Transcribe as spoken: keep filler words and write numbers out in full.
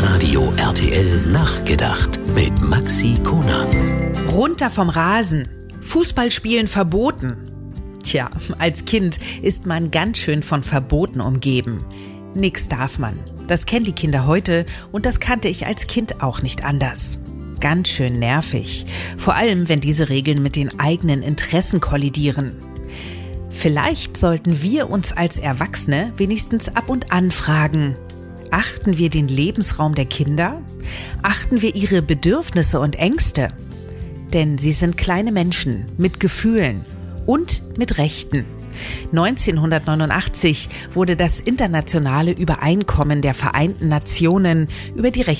Radio R T L nachgedacht mit Maxi Konag. Runter vom Rasen. Fußballspielen verboten. Tja, als Kind ist man ganz schön von Verboten umgeben. Nix darf man. Das kennen die Kinder heute und das kannte ich als Kind auch nicht anders. Ganz schön nervig. Vor allem, wenn diese Regeln mit den eigenen Interessen kollidieren. Vielleicht sollten wir uns als Erwachsene wenigstens ab und an fragen: Achten wir den Lebensraum der Kinder? Achten wir ihre Bedürfnisse und Ängste? Denn sie sind kleine Menschen mit Gefühlen und mit Rechten. neunzehnhundertneunundachtzig wurde das internationale Übereinkommen der Vereinten Nationen über die Rechte